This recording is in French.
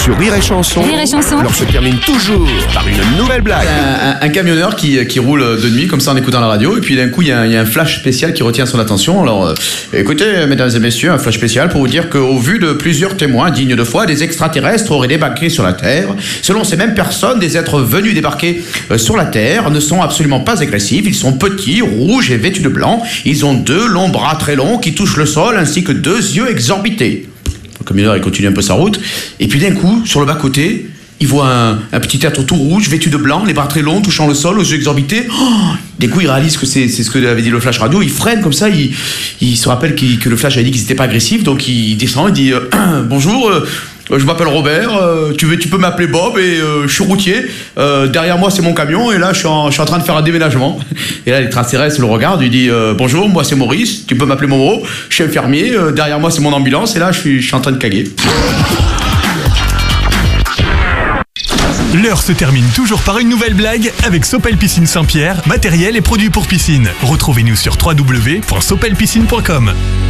Sur Rire et Chanson, Rire et Chanson. l'heure se termine toujours par une nouvelle blague. Un camionneur qui roule de nuit comme ça en écoutant la radio, et puis d'un coup il y a un flash spécial qui retient son attention. Alors écoutez, mesdames et messieurs, un flash spécial pour vous dire qu'au vu de plusieurs témoins dignes de foi, des extraterrestres auraient débarqué sur la Terre. Selon ces mêmes personnes, des êtres venus débarquer sur la Terre ne sont absolument pas agressifs. Ils sont petits, rouges et vêtus de blanc. Ils ont 2 longs bras très longs qui touchent le sol, ainsi que 2 yeux exorbités. Le camionneur il continue un peu sa route, et puis d'un coup, sur le bas-côté, il voit un petit être tout rouge, vêtu de blanc, les bras très longs, touchant le sol, aux yeux exorbités. D'un coup, il réalise que c'est ce que avait dit le flash radio. Il freine comme ça, il se rappelle que le flash avait dit qu'ils n'étaient pas agressifs, donc il descend, il dit « Bonjour, je m'appelle Robert, tu peux m'appeler Bob, et je suis routier. Derrière moi, c'est mon camion, et là, je suis en train de faire un déménagement. » Et là, l'extraterrestre le regarde, il dit « Bonjour, moi c'est Maurice, tu peux m'appeler Momo, je suis infirmier, derrière moi c'est mon ambulance, et là, je suis en train de caguer. » L'heure se termine toujours par une nouvelle blague avec Sopel Piscine Saint-Pierre, matériel et produits pour piscine. Retrouvez-nous sur www.sopelpiscine.com.